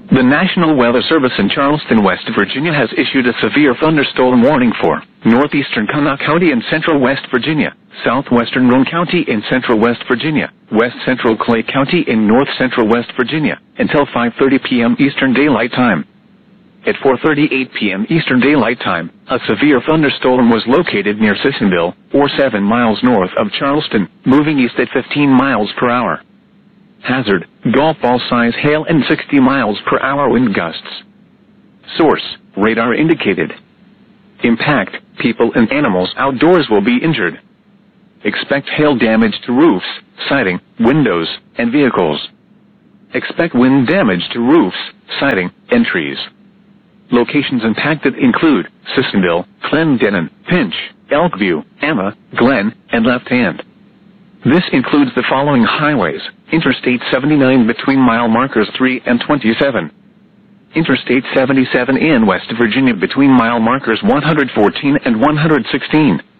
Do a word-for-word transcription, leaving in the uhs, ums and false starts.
The National Weather Service in Charleston, West Virginia has issued a severe thunderstorm warning for northeastern Kanawha County in central West Virginia, southwestern Roane County in central West Virginia, west central Clay County in north central West Virginia, until five thirty p m Eastern Daylight Time. At four thirty-eight p m Eastern Daylight Time, a severe thunderstorm was located near Sissonville, or seven miles north of Charleston, moving east at fifteen miles per hour. Hazard, golf ball size hail and sixty miles per hour wind gusts. Source, radar indicated. Impact, people and animals outdoors will be injured. Expect hail damage to roofs, siding, windows, and vehicles. Expect wind damage to roofs, siding, and trees. Locations impacted include Sissonville, Clendenin, Pinch, Elkview, Emma, Glen, and Left Hand. This includes the following highways: Interstate seventy-nine between mile markers three and twenty-seven. Interstate seventy-seven in West Virginia between mile markers one hundred fourteen and one hundred sixteen.